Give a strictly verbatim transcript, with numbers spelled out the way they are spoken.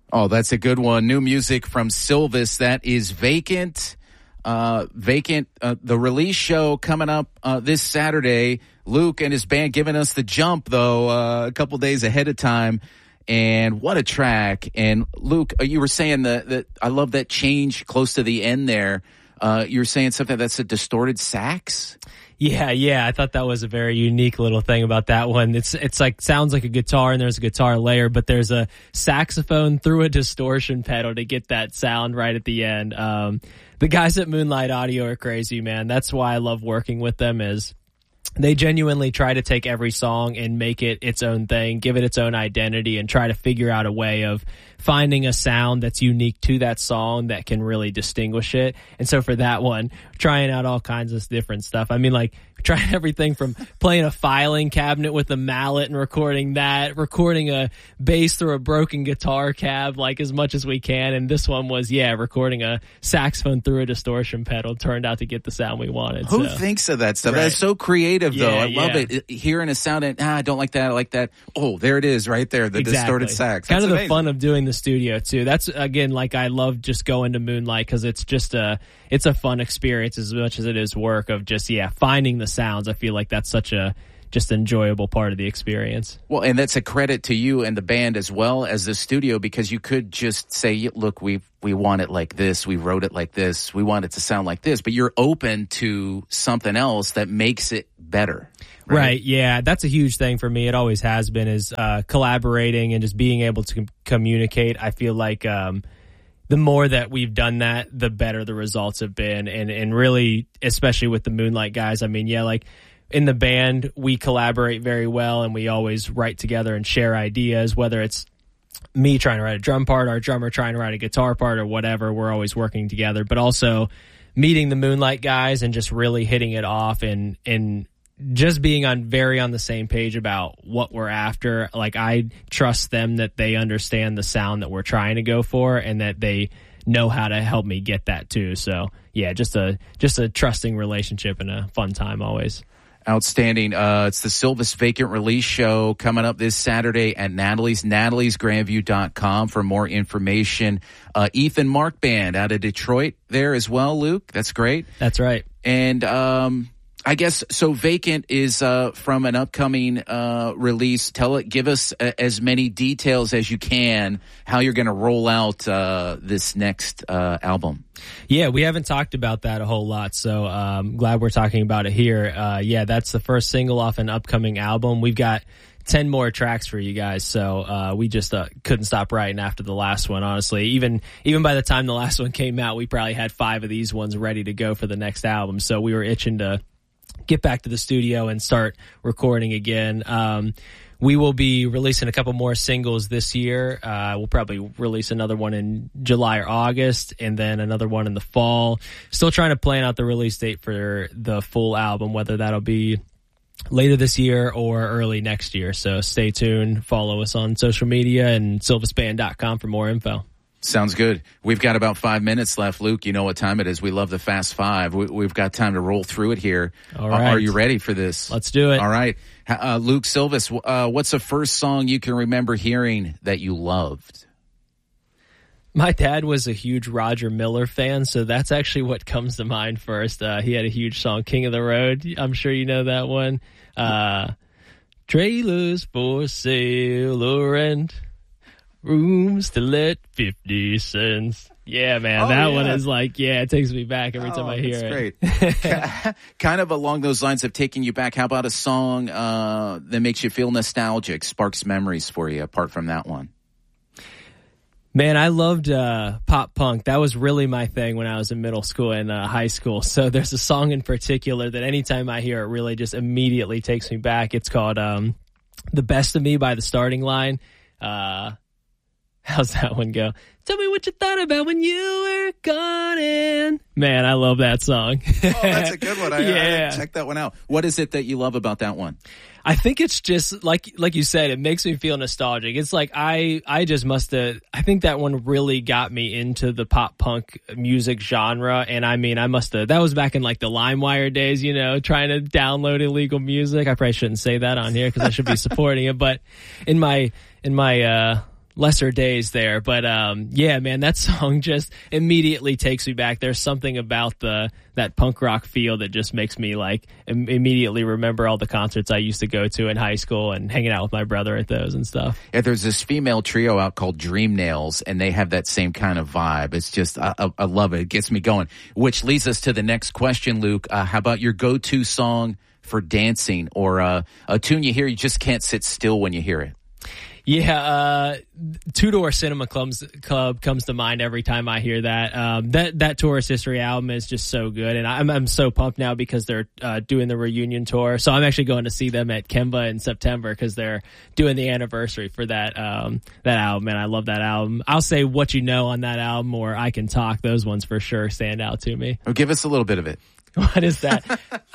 Oh, that's a good one. New music from Silvis. That is Vacant. Uh, Vacant, uh, the release show coming up uh, this Saturday. Luke and his band giving us the jump, though, uh, a couple days ahead of time. And what a track. And, Luke, you were saying that, that I love that change close to the end there. Uh, you were saying something that's a distorted sax? Yeah, yeah. I thought that was a very unique little thing about that one. It's it's like sounds like a guitar and there's a guitar layer, but there's a saxophone through a distortion pedal to get that sound right at the end. Um, the guys at Moonlight Audio are crazy, man. That's why I love working with them is they genuinely try to take every song and make it its own thing, give it its own identity, and try to figure out a way of finding a sound that's unique to that song that can really distinguish it. And so for that one, trying out all kinds of different stuff. I mean, like, trying everything from playing a filing cabinet with a mallet and recording that, recording a bass through a broken guitar cab, like, as much as we can. And this one was, yeah, recording a saxophone through a distortion pedal. Turned out to get the sound we wanted. Who so. thinks of that stuff? Right. That's so creative, Yeah, though. I love yeah. it. Hearing a sound, and, ah, I don't like that, I like that. Oh, there it is right there, the Exactly. distorted sax. Kind That's of amazing. the fun of doing the studio, too. That's, again, like, I love just going to Moonlight because it's just a, it's a fun experience as much as it is work of just, yeah, finding the sounds. I feel like that's such a just enjoyable part of the experience. Well, and that's a credit to you and the band as well as the studio, because you could just say, look, we we want it like this, we wrote it like this, we want it to sound like this, but you're open to something else that makes it better. Right? Right, yeah, that's a huge thing for me. It always has been, is uh, collaborating and just being able to com- communicate. I feel like um, the more that we've done that, the better the results have been. And, and really, especially with the Moonlight guys, I mean, yeah, like, in the band, we collaborate very well, and we always write together and share ideas, whether it's me trying to write a drum part, our drummer trying to write a guitar part, or whatever. We're always working together, but also meeting the Moonlight guys and just really hitting it off and, and just being on very on the same page about what we're after. Like, I trust them that they understand the sound that we're trying to go for and that they know how to help me get that too. So yeah, just a, just a trusting relationship and a fun time always. Outstanding. Uh, it's the Silvis Vacant Release Show coming up this Saturday at Natalie's, natalies grandview dot com for more information. Uh, Ethan Mark Band out of Detroit there as well, Luke. That's great. That's right. And um, I guess, so Vacant is uh, from an upcoming uh, release. Tell it, give us a, as many details as you can, how you're going to roll out uh, this next uh, album. Yeah, we haven't talked about that a whole lot, so um, glad we're talking about it here. Uh, yeah, that's the first single off an upcoming album. We've got ten more tracks for you guys, so uh, we just uh, couldn't stop writing after the last one, honestly. Even even by the time the last one came out, we probably had five of these ones ready to go for the next album, so we were itching to get back to the studio and start recording again. Um, we will be releasing a couple more singles this year. Uh, we'll probably release another one in July or August, and then another one in the fall. Still trying to plan out the release date for the full album, whether that'll be later this year or early next year. So stay tuned. Follow us on social media and silvis band dot com for more info. Sounds good. We've got about five minutes left. Luke, you know what time it is. We love the Fast Five. We, we've got time to roll through it here. All right. Uh, are you ready for this? Let's do it. All right. Uh, Luke Silvis, uh, what's the first song you can remember hearing that you loved? My dad was a huge Roger Miller fan, so that's actually what comes to mind first. Uh, he had a huge song, King of the Road. I'm sure you know that one. Uh, trailers for sale or rent. Rooms to let fifty cents. Yeah, man, oh, that yeah. one is like, yeah, it takes me back every oh, time I hear that's it. Great. Kind of along those lines of taking you back, how about a song uh, that makes you feel nostalgic, sparks memories for you, apart from that one? Man, I loved uh, pop punk. That was really my thing when I was in middle school and uh, high school. So there's a song in particular that anytime I hear it really just immediately takes me back. It's called um, The Best of Me by The Starting Line. Uh How's that one go? Tell me what you thought about when you were gone in. Man, I love that song. Oh, that's a good one. I, yeah. I check that one out. What is it that you love about that one? I think it's just like like you said, it makes me feel nostalgic. It's like I I just must have I think that one really got me into the pop punk music genre. And I mean, I must have that was back in like the LimeWire days, you know, trying to download illegal music. I probably shouldn't say that on here because I should be supporting it. But in my in my uh lesser days there. But um, yeah, man, that song just immediately takes me back. There's something about the that punk rock feel that just makes me like im- immediately remember all the concerts I used to go to in high school and hanging out with my brother at those and stuff. Yeah, there's this female trio out called Dream Nails, and they have that same kind of vibe. It's just, I, I, I love it. It gets me going, which leads us to the next question, Luke. Uh, how about your go-to song for dancing, or uh, a tune you hear you just can't sit still when you hear it? Yeah, uh, Two Door Cinema Club's, Club comes to mind every time I hear that. Um, that that Tourist History album is just so good, and I'm I'm so pumped now because they're uh, doing the reunion tour. So I'm actually going to see them at Kemba in September because they're doing the anniversary for that um, that album, and I love that album. I'll say What You Know on that album, or I Can Talk. Those ones for sure stand out to me. Well, give us a little bit of it. What is that?